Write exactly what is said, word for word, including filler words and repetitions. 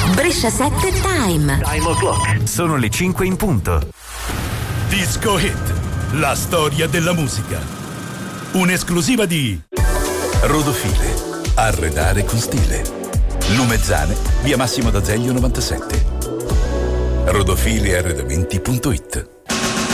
Brescia sette Time. Time o'clock. Sono le cinque in punto. Disco Hit, la storia della musica. Un'esclusiva di Rodofile, arredare con stile. Lumezzane, via Massimo d'Azeglio novantasette. rodofile arredamenti punto it.